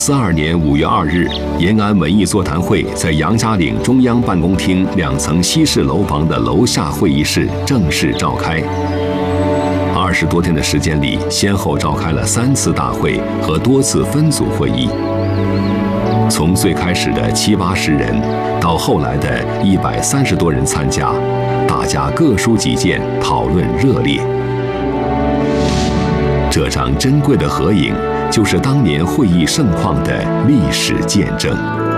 1942年5月2日，延安文艺座谈会在杨家岭中央办公厅2层西式楼房的楼下会议室正式召开。20多天的时间里，先后召开了3次大会和多次分组会议。从最开始的70、80人，到后来的130多人参加，大家各抒己见，讨论热烈。这张珍贵的合影，就是当年会议盛况的历史见证。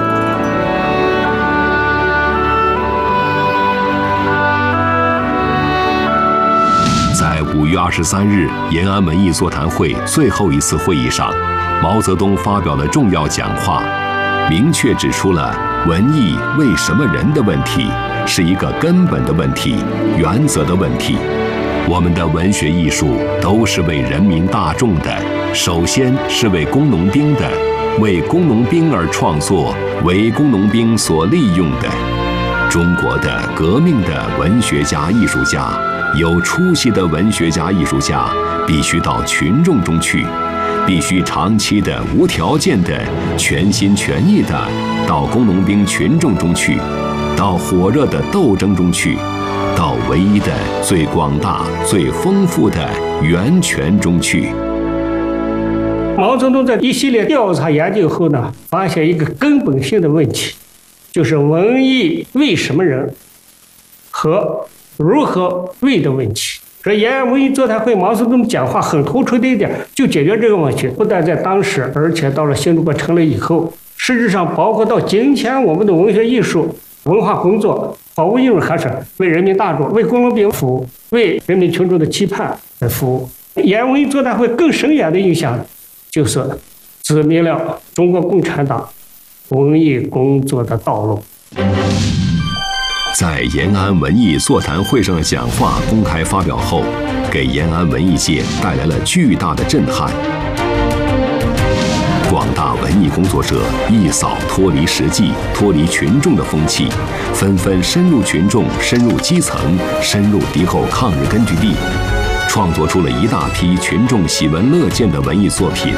在5月23日延安文艺座谈会最后一次会议上，毛泽东发表了重要讲话，明确指出了文艺为什么人的问题是一个根本的问题、原则的问题。我们的文学艺术都是为人民大众的，首先是为工农兵的，为工农兵而创作，为工农兵所利用的。中国的革命的文学家、艺术家，有出息的文学家、艺术家，必须到群众中去，必须长期的、无条件的、全心全意的到工农兵群众中去，到火热的斗争中去，到唯一的、最广大、最丰富的源泉中去。 毛泽东在一系列调查研究后呢，发现一个根本性的问题，就是文艺为什么人和如何为的问题。这延安文艺座谈会，毛泽东讲话很突出的一点，就解决这个问题。不但在当时，而且到了新中国成立以后，事实上包括到今天，我们的文学艺术、文化工作毫无疑问还是为人民大众、为工农兵服务，为人民群众的期盼来服务。延安文艺座谈会更深远的影响，就是指明了中国共产党文艺工作的道路。 在延安文艺座谈会上的讲话公开发表后，给延安文艺界带来了巨大的震撼。广大文艺工作者一扫脱离实际、脱离群众的风气，纷纷深入群众、深入基层、深入敌后抗日根据地，创作出了一大批群众喜闻乐见的文艺作品，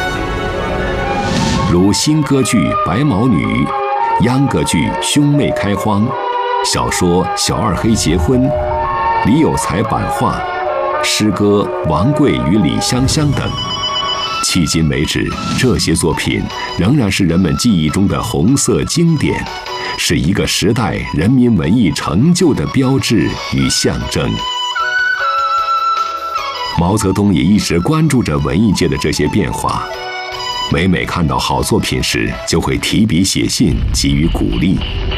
如新歌剧《白毛女》、秧歌剧《兄妹开荒》、小说《小二黑结婚》、李有才版画、诗歌《王贵与李香香》等。迄今为止，这些作品仍然是人们记忆中的红色经典，是一个时代人民文艺成就的标志与象征。毛泽东也一直关注着文艺界的这些变化，每看到好作品时，就会提笔写信给予鼓励。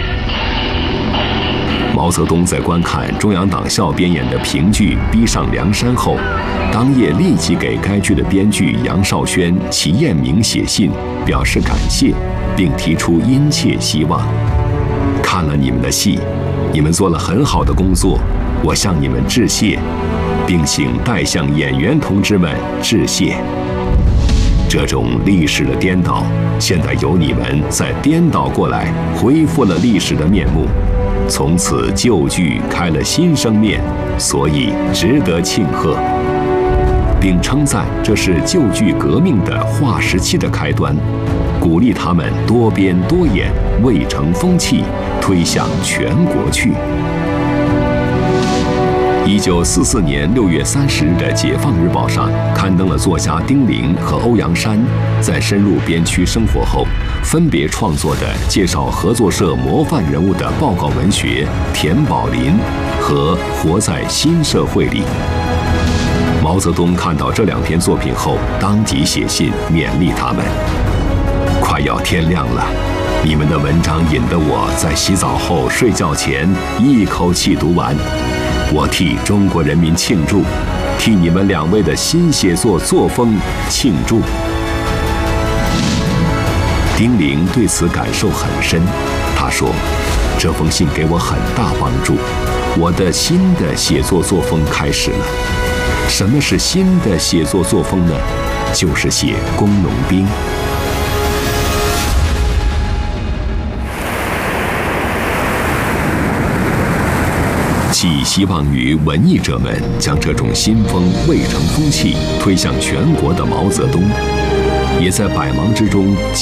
毛泽东在观看中央党校编演的评剧《逼上梁山》后，当夜立即给该剧的编剧杨少轩、齐彦明写信，表示感谢，并提出殷切希望。看了你们的戏，你们做了很好的工作，我向你们致谢，并请代向演员同志们致谢。这种历史的颠倒，现在由你们再颠倒过来，恢复了历史的面目。从此旧剧开了新生面，所以值得庆贺，并称赞这是旧剧革命的划时期的开端，鼓励他们多编多演，未成风气，推向全国去。1944年6月30日的《解放日报》上刊登了作家丁玲和欧阳山在深入边区生活后，分别创作的介绍合作社模范人物的报告文学《田宝林》和《活在新社会里》。毛泽东看到这2篇作品后，当即写信勉励他们：快要天亮了，你们的文章引得我在洗澡后、睡觉前一口气读完。我替中国人民庆祝，替你们2位的新写作作风庆祝。丁玲对此感受很深，他说：“这封信给我很大帮助，我的新的写作作风开始了。什么是新的写作作风呢？就是写工农兵。”寄希望于文艺者们将这种新风未成风气推向全国的毛泽东， 也在百忙之中